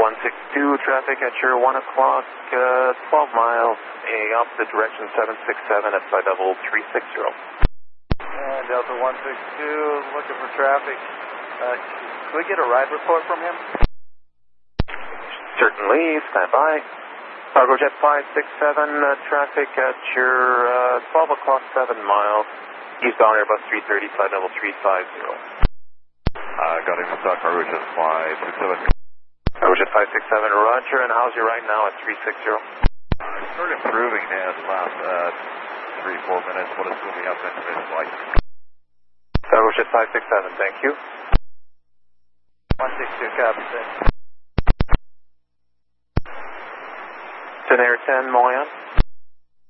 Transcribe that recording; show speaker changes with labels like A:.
A: 162, traffic at your 1 o'clock, 12 miles, opposite direction 767 at flight level 360.
B: And Delta 162, looking for traffic. Can we get a ride report from him?
A: Certainly, stand by. Cargo Jet 567, traffic at your 12 o'clock, 7 miles, eastbound Airbus 330, flight level 350.
C: Got him in stock, Cargo Jet 567.
A: Cargo Jet 567, roger, and how's your right now at 360?
C: Started improving in the last 3-4 minutes. What is going to be happening to this flight?
A: Cargo Jet 567, thank you.
B: 162, copy, sir.
A: Ten Air 10, Moyan.